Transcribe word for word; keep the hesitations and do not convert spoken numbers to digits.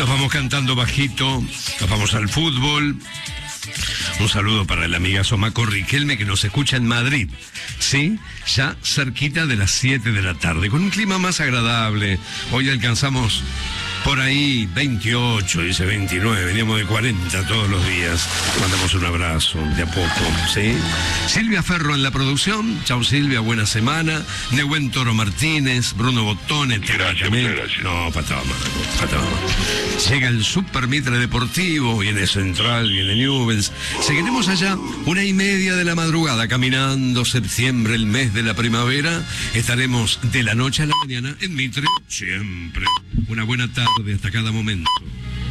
Nos vamos cantando bajito, nos vamos al fútbol. Un saludo para el amigazo Maco Riquelme que nos escucha en Madrid, ¿sí? Ya cerquita de las siete de la tarde, con un clima más agradable. Hoy alcanzamos por ahí veintiocho, dice veintinueve, veníamos de cuarenta todos los días. Mandamos un abrazo, de a poco, ¿sí? Silvia Ferro en la producción. Chau Silvia, buena semana. Nehuen Toro Martínez, Bruno Botone. Gracias, muchas gracias. No, pataba más, pataba más. Llega el Super Mitre Deportivo, viene Central, viene Newell's. Seguiremos allá una y media de la madrugada, caminando septiembre, el mes de la primavera. Estaremos de la noche a la mañana en Mitre, siempre. Una buena tarde hasta cada momento.